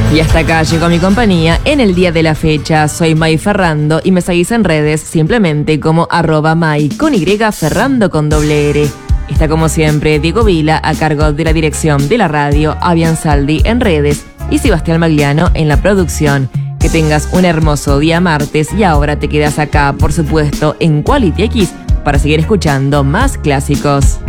Y hasta acá llegó mi compañía en el día de la fecha. Soy May Ferrando y me seguís en redes simplemente como @May con Y, Ferrando con doble R. Está como siempre Diego Vila a cargo de la dirección de la radio, Avian Saldi en redes y Sebastián Magliano en la producción. Que tengas un hermoso día martes y ahora te quedas acá, por supuesto, en Quality X para seguir escuchando más clásicos.